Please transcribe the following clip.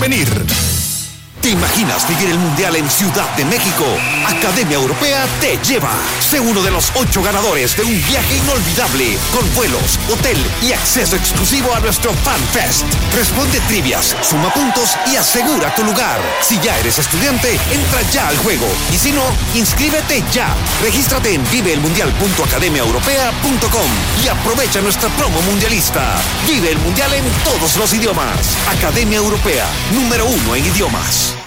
venir. ¿Te imaginas vivir el Mundial en Ciudad de México? Academia Europea te lleva. Sé uno de los 8 ganadores de un viaje inolvidable con vuelos, hotel y acceso exclusivo a nuestro Fan Fest. Responde trivias, suma puntos y asegura tu lugar. Si ya eres estudiante, entra ya al juego. Y si no, inscríbete ya. Regístrate en viveelmundial.academiaeuropea.com y aprovecha nuestra promo mundialista. Vive el Mundial en todos los idiomas. Academia Europea, número 1 en idiomas.